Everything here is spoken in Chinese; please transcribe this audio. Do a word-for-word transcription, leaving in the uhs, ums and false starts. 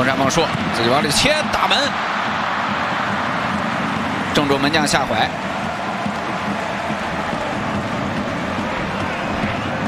中山梦树自己往里切，打门，正中门将下怀。